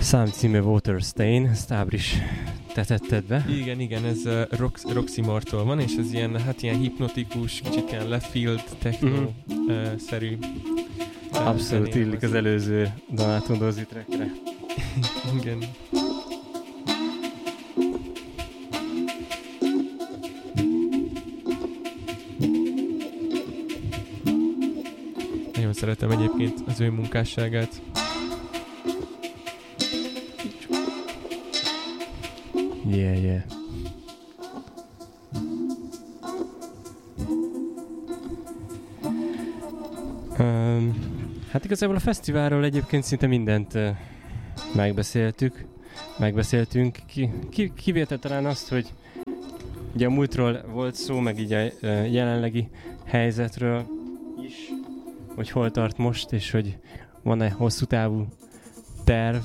számcíme Waterstain, ezt Ábris te tetted be. Igen, ez Roxymore-tól van, és ez ilyen hipnotikus, kicsit ilyen left field, techno-szerű. Abszolút illik az előző Donato Dozzi trackre. Igen. Nagyon szeretem egyébként az ő munkásságát. Yeah. Hát igazából a fesztiválról egyébként szinte mindent megbeszéltünk. Kivétel talán azt, hogy ugye a múltról volt szó, meg így a jelenlegi helyzetről is, hogy hol tart most, és hogy van-e hosszú távú terv,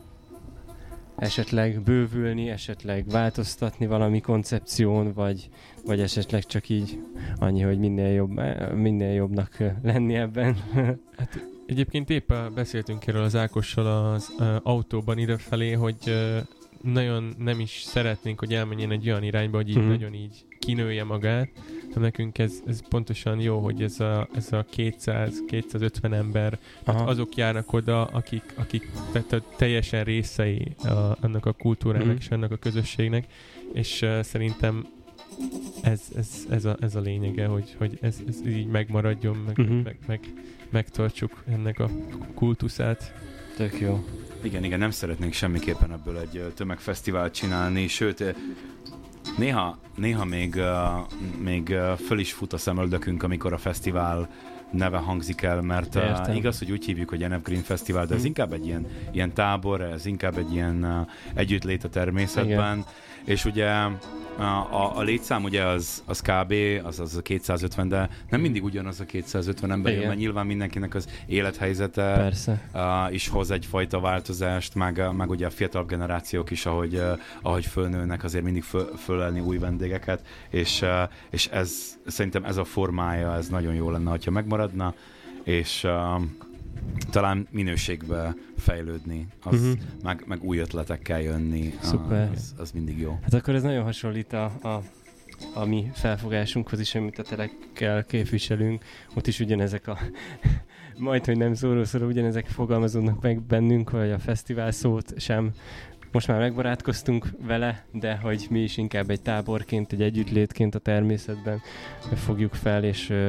esetleg bővülni, esetleg változtatni valami koncepción, vagy esetleg csak így annyi, hogy minél jobbnak lenni ebben. Hát egyébként éppen beszéltünk erről az Ákossal az autóban idefelé, hogy nagyon nem is szeretnénk, hogy elmenjen egy olyan irányba, hogy így nagyon így kinője magát. Nekünk ez pontosan jó, hogy ez a 200-250 ember, azok járnak oda, akik teljesen részei annak a kultúrának és annak a közösségnek, és szerintem ez a lényege, hogy ez így megmaradjon, megtartsuk ennek a kultuszát. Tök jó. Igen, nem szeretnénk semmiképpen ebből egy tömegfesztivált csinálni, sőt, néha még föl is fut a szemöldökünk, amikor a fesztivál neve hangzik el, mert igaz, hogy úgy hívjuk, hogy NF Green Festival, de ez inkább egy ilyen tábor, ez inkább egy ilyen együttlét a természetben, igen. És ugye a létszám ugye az kb. Az a 250, de nem mindig ugyanaz a 250 ember, mert nyilván mindenkinek az élethelyzete is hoz egyfajta változást, meg ugye a fiatalabb generációk is, ahogy fölnőnek, azért mindig fölelni új vendégeket, és szerintem ez a formája, ez nagyon jó lenne, ha megmaradna, és talán minőségbe fejlődni, meg új ötletekkel jönni. Szuper. Az mindig jó. Hát akkor ez nagyon hasonlít a mi felfogásunkhoz is, amit a telekkel képviselünk. Ott is ugyanezek majdhogy nem szóról ugyanezek fogalmazódnak meg bennünk, hogy a fesztivál szót sem. Most már megbarátkoztunk vele, de hogy mi is inkább egy táborként, egy együttlétként a természetben fogjuk fel,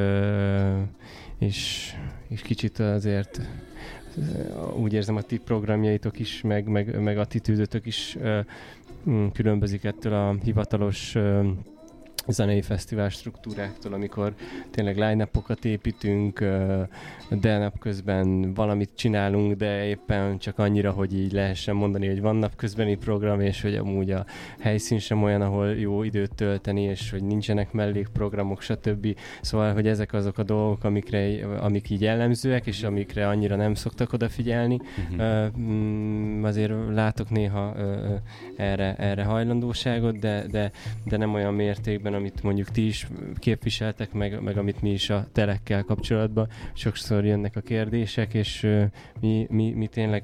és kicsit azért úgy érzem, a ti programjaitok is, meg attitűdötök is különbözik ettől a hivatalos zenei fesztivál struktúráktól, amikor tényleg line-upokat építünk, de napközben valamit csinálunk, de éppen csak annyira, hogy így lehessen mondani, hogy van napközbeni program, és hogy amúgy a helyszín sem olyan, ahol jó időt tölteni, és hogy nincsenek mellékprogramok, stb. Szóval, hogy ezek azok a dolgok, amik így jellemzőek, és amikre annyira nem szoktak odafigyelni. Azért látok néha erre hajlandóságot, de nem olyan mértékben, amit mondjuk ti is képviseltek, meg amit mi is a telekkel kapcsolatban. Sokszor jönnek a kérdések, és mi tényleg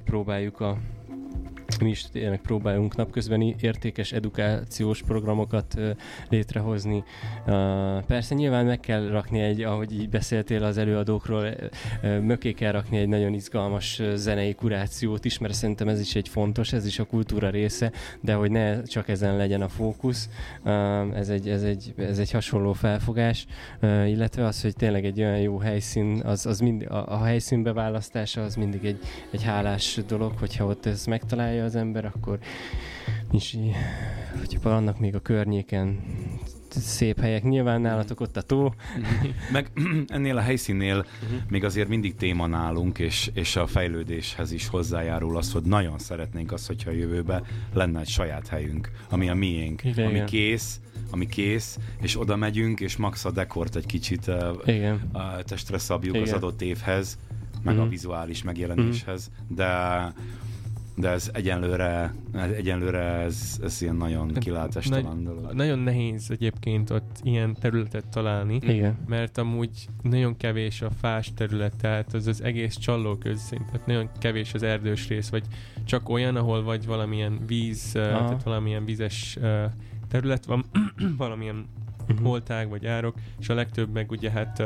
próbálunk napközbeni értékes edukációs programokat létrehozni. Persze nyilván meg kell rakni ahogy így beszéltél az előadókról, mögé kell rakni egy nagyon izgalmas zenei kurációt is, mert szerintem ez is egy fontos, ez is a kultúra része, de hogy ne csak ezen legyen a fókusz. Ez egy hasonló felfogás, illetve az, hogy tényleg egy olyan jó helyszín, a helyszín beválasztása az mindig egy hálás dolog, hogyha ott ezt megtalálja az ember, akkor is, hogyha vannak még a környéken szép helyek, nyilván nálatok ott a tó. Meg ennél a helyszínnél még azért mindig téma nálunk, és a fejlődéshez is hozzájárul az, hogy nagyon szeretnénk azt, hogyha a jövőben lenne egy saját helyünk, ami a miénk, ami kész, és oda megyünk, és max a dekort egy kicsit testre szabjuk az adott évhez, meg a vizuális megjelenéshez, de de ez egyenlőre ez ilyen nagyon kilátástalan dolog. Nagyon nehéz egyébként ott ilyen területet találni, Igen. mert amúgy nagyon kevés a fás terület, tehát az egész Csallóköz, tehát nagyon kevés az erdős rész, vagy csak olyan, ahol vagy valamilyen víz, tehát valamilyen vízes terület van, valamilyen holtág vagy árok, és a legtöbb meg ugye hát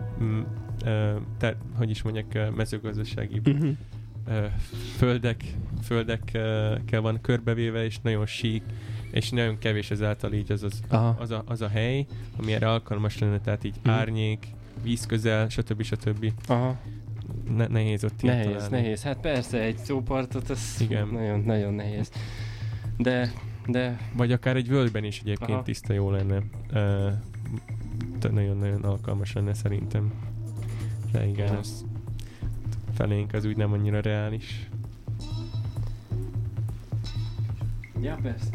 hogy is mondják, mezőgazdasági földekkel van körbevéve, és nagyon sík, és nagyon kevés ezáltal így az a hely, ami erre alkalmas lenne, tehát így árnyék, víz közel, stb. Aha. Nehéz ott találni. Nehéz. Hát persze, egy szópartot, az igen. Nagyon, nagyon nehéz. De... Vagy akár egy völgyben is egyébként tiszta jó lenne. Nagyon-nagyon alkalmas lenne szerintem. De igen, az felénk az úgy nem annyira reális. Ja, persze.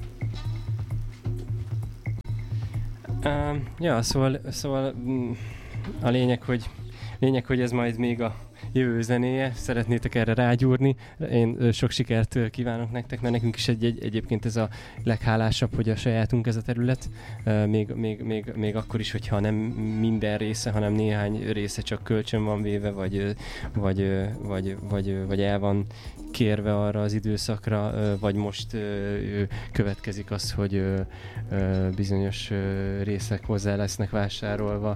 Szóval a lényeg, hogy ez majd még a jövő zenéje, szeretnétek erre rágyúrni. Én sok sikert kívánok nektek, mert nekünk is egyébként ez a leghálásabb, hogy a sajátunk ez a terület. Még akkor is, hogyha nem minden része, hanem néhány része csak kölcsön van véve, vagy el van kérve arra az időszakra, vagy most következik az, hogy bizonyos részek hozzá lesznek vásárolva.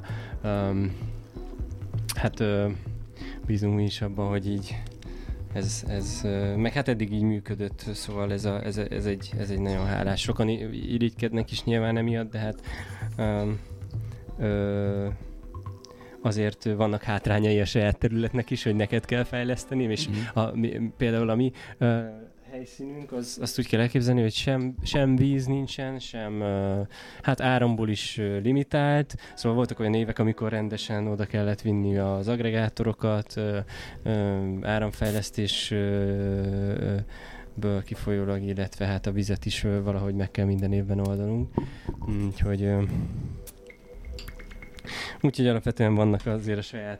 Bízunk mi is abban, hogy így ez meg hát eddig így működött, szóval ez egy nagyon hálás. Sokan irigykednek is nyilván emiatt, de hát azért vannak hátrányai a saját területnek is, hogy neked kell fejleszteni, és például a mi helyszínünk, azt úgy kell elképzelni, hogy sem víz nincsen, sem hát áramból is limitált, szóval voltak olyan évek, amikor rendesen oda kellett vinni az agregátorokat, áramfejlesztésből kifolyólag, illetve hát a vizet is valahogy meg kell minden évben oldanunk. Úgyhogy alapvetően vannak azért a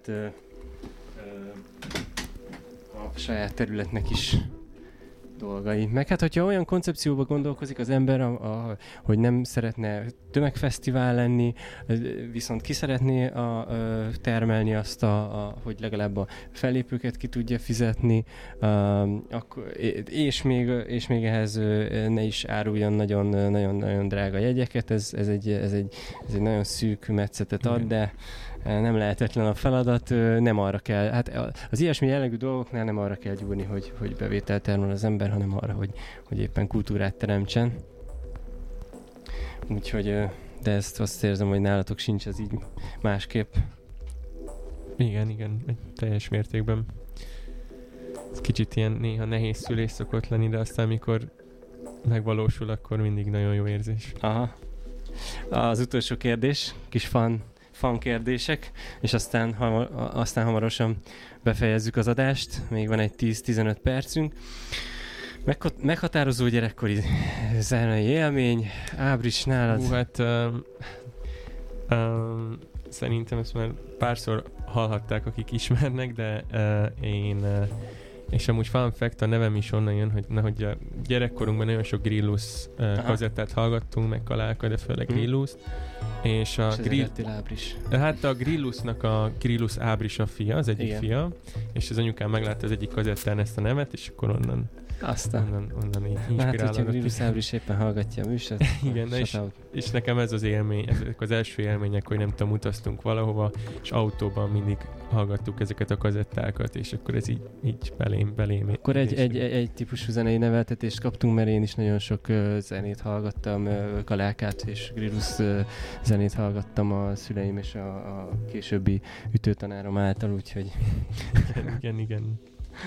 saját területnek is dolgai. Meg hát, hogyha olyan koncepcióba gondolkozik az ember, hogy nem szeretne tömegfesztivál lenni, viszont ki szeretné termelni azt, hogy legalább a fellépőket ki tudja fizetni, és még ehhez ne is áruljon nagyon drága jegyeket, ez egy nagyon szűk metszetet ad, de nem lehetetlen a feladat, nem arra kell, hát az ilyesmi jellegű dolgoknál nem arra kell gyúrni, hogy bevételt termel az ember, hanem arra, hogy éppen kultúrát teremtsen. Úgyhogy, de ezt azt érzem, hogy nálatok sincs ez így másképp. Igen, teljes mértékben. Ez kicsit ilyen néha nehéz szülés szokott lenni, de aztán mikor megvalósul, akkor mindig nagyon jó érzés. Aha. Az utolsó kérdés, kis fan kérdések, és aztán hamarosan befejezzük az adást. Még van egy 10-15 percünk. Meghatározó gyerekkori zenei élmény. Ábris, nálad? Hát szerintem ezt már párszor hallhatták, akik ismernek, de én és amúgy fun fact, a nevem is onnan jön, hogy a gyerekkorunkban nagyon sok Grillus kazettát hallgattunk, meg Kalálka, de főleg Grillust. És a hát a Grillusnak a Grillus Ábris a fia, az egyik fia, és az anyukám meglátta az egyik kazettán ezt a nevet, és akkor onnan így inspirálódott. Hát, hogyha Grillus Ábris éppen hallgatja a műsort. Igen, és nekem ez az élmény, ezek az első élmények, hogy nem tudom, utaztunk valahova, és autóban mindig hallgattuk ezeket a kazettákat, és akkor ez így belém. Akkor egy típusú zenei neveltetést kaptunk, mert én is nagyon sok zenét hallgattam, Kalálkát és Grillus zenét hallgattam a szüleim és a későbbi ütőtanárom által, úgyhogy... Igen.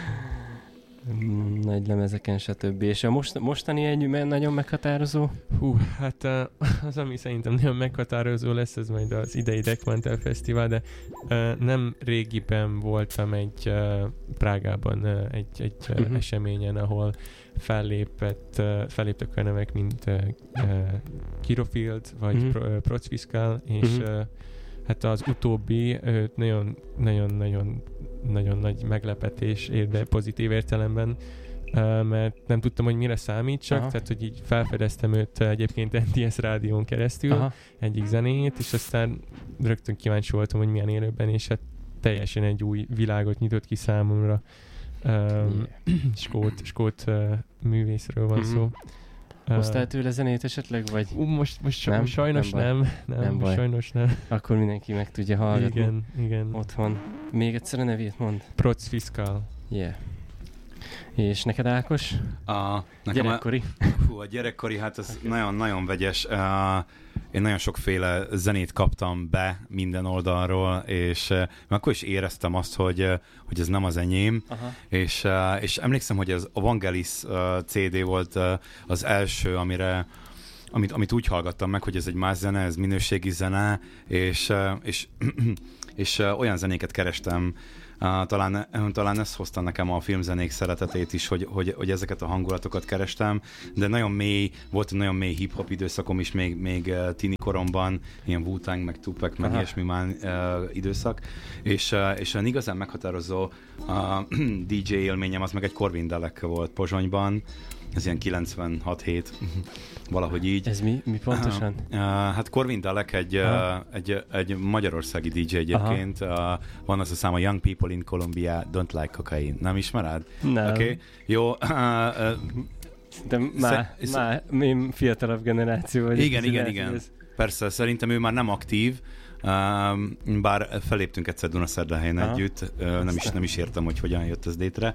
Nagy lemezeken, stb. És a mostani egy nagyon meghatározó? Hát az, ami szerintem nagyon meghatározó lesz, ez majd az idei Dekmantel Fesztivál, de nem régiben voltam Prágában egy eseményen, ahol felléptek olyan nevek, mint Kirofield, vagy Procfiskal, és hát az utóbbi nagyon nagy meglepetés, de pozitív értelemben mert nem tudtam, hogy mire számítsak, tehát hogy így felfedeztem őt egyébként NTS rádión keresztül, egyik zenéjét, és aztán rögtön kíváncsi voltam, hogy milyen élőben, és hát teljesen egy új világot nyitott ki számomra. Skót művészről van szó. Hoztál tőle zenét esetleg, vagy? Most sajnos nem sajnos nem. Akkor mindenki meg tudja hallgatni. Igen. Otthon. Még egyszer a nevét mond. Proc Fiscal. Yeah. És neked, Ákos? Gyerekkori? A gyerekkori, hát ez nagyon-nagyon vegyes. Én nagyon sokféle zenét kaptam be minden oldalról, és akkor is éreztem azt, hogy ez nem az enyém. És emlékszem, hogy ez a Vangelis CD volt az első, amit úgy hallgattam meg, hogy ez egy más zene, ez minőségi zene, és olyan zenéket kerestem, talán ez hozta nekem a filmzenék szeretetét is, hogy ezeket a hangulatokat kerestem, de volt egy nagyon mély hip-hop időszakom is még tini koromban, ilyen Wu-Tang, meg Tupac, meg ilyesmi már időszak, és igazán meghatározó DJ élményem az meg egy Corvin Dalek volt Pozsonyban, ez ilyen 96-7, valahogy így. Ez mi pontosan? Hát Corvin Dalek egy magyarországi DJ egyébként. Van az a szám, a Young People in Colombia Don't Like Cocaine. Nem ismered? Nem. Okay. Jó. De már fiatalabb generáció vagy. Igen. Persze, szerintem ő már nem aktív, bár feléptünk egyszer Dunaszerdahelyen együtt. Nem is értem, hogy hogyan jött ez létre.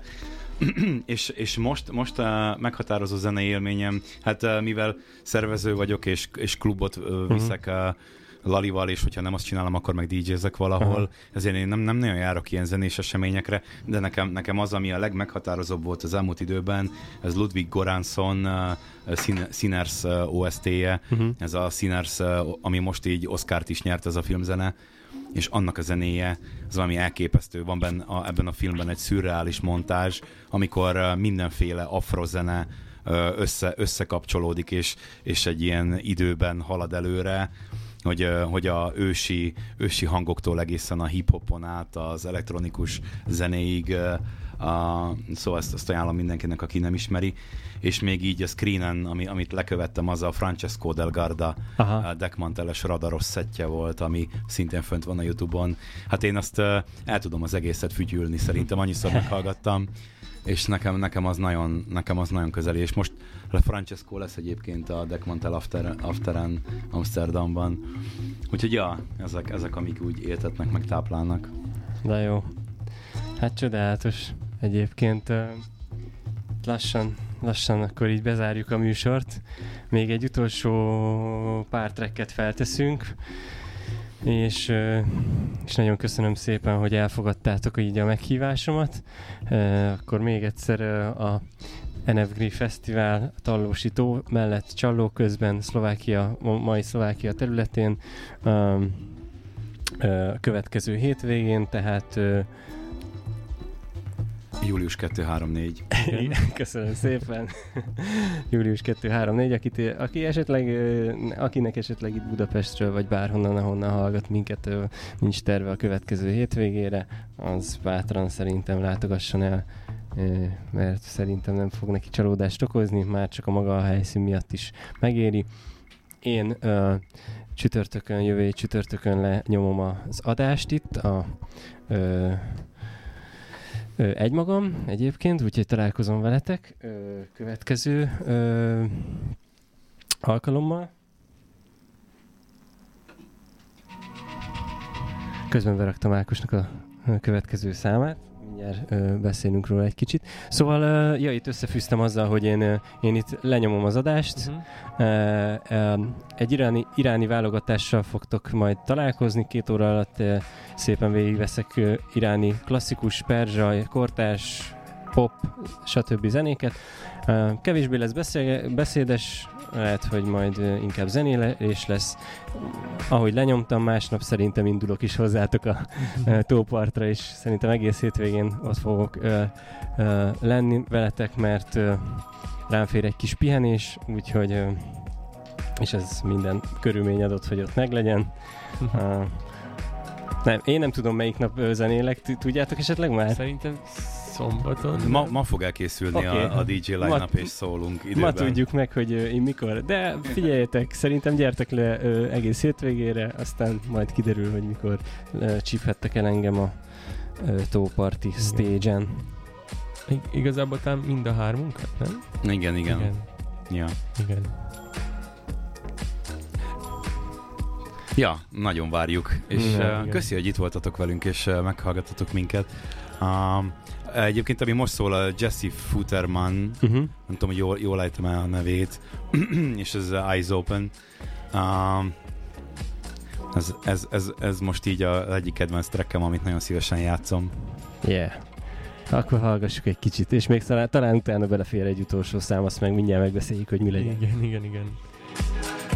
és most a meghatározó zenei élményem, hát mivel szervező vagyok, és klubot viszek Lalival, és hogyha nem azt csinálom, akkor meg DJ-zek valahol, ezért én nem nagyon járok ilyen zenés eseményekre, de nekem az, ami a legmeghatározóbb volt az elmúlt időben, ez Ludwig Göransson Sinners OST-je, ez a Sinners, ami most így Oscart is nyert, ez a filmzene, és annak a zenéje, az valami elképesztő. Van ebben a filmben egy szürreális montázs, amikor mindenféle afrozene összekapcsolódik, és egy ilyen időben halad előre, hogy a ősi hangoktól egészen a hip-hopon át az elektronikus zenéig, szóval ezt ajánlom mindenkinek, aki nem ismeri. És még így a screenen, amit lekövettem, az a Francesco Del Garda Dekmanteles radaros szettje volt, ami szintén fönt van a YouTube-on. Hát én azt el tudom az egészet fütyülni, szerintem annyiszor meghallgattam, és nekem az nagyon közeli, és most a Francesco lesz egyébként a Dekmantel Afteren Amsterdamban. Úgyhogy ja, ezek amik úgy éltetnek, meg táplálnak. De jó. Hát csodálatos. Egyébként lassan akkor így bezárjuk a műsort. Még egy utolsó pár tracket felteszünk, és nagyon köszönöm szépen, hogy elfogadtátok így a meghívásomat. Akkor még egyszer a NFGRI Fesztivál Tallósi tó mellett Csalló közben mai Szlovákia területén következő hétvégén, tehát július 2-3-4. Köszönöm szépen. Július 2-3-4. Akinek esetleg itt Budapestről, vagy bárhonnan, ahonnan hallgat minket, nincs terve a következő hétvégére, az bátran szerintem látogasson el, mert szerintem nem fog neki csalódást okozni, már csak a maga a helyszín miatt is megéri. Én jövő csütörtökön lenyomom az adást itt, egymagam egyébként, úgyhogy találkozom veletek következő alkalommal. Közben beraktam Ákosnak a következő számát, mindjárt beszélünk róla egy kicsit. Szóval itt összefűztem azzal, hogy én itt lenyomom az adást. Egy iráni válogatással fogtok majd találkozni, 2 óra alatt szépen végigveszek iráni klasszikus, perzsaj, kortárs, pop, stb. Zenéket. Kevésbé lesz beszédes, lehet, hogy majd inkább zenélés lesz. Ahogy lenyomtam, másnap szerintem indulok is hozzátok a tópartra, és szerintem egész hétvégén ott fogok lenni veletek, mert rám fér egy kis pihenés, úgyhogy és ez minden körülmény adott, hogy ott meglegyen. Én nem tudom, melyik nap zenélek, tudjátok esetleg már? Szerintem Szombaton. Ma fog elkészülni a DJ line-up, és szólunk időben. Ma tudjuk meg, hogy mikor. De figyeljetek, szerintem gyertek le egész hétvégére, aztán majd kiderül, hogy mikor csíphettek el engem a tóparti stage-en. Igazából talán mind a hármunkat, nem? Igen. Ja. Igen. Ja, nagyon várjuk, és köszi, hogy itt voltatok velünk, és meghallgattatok minket. Egyébként, ami most szól, a Jesse Futterman, nem tudom, hogy jól ejtem el a nevét, és ez Eyes Open. Ez most így az egyik kedvenc trackem, amit nagyon szívesen játszom. Yeah. Akkor hallgassuk egy kicsit, és még talán utána belefér egy utolsó szám, azt meg mindjárt megbeszéljük, hogy mi legyen. Igen.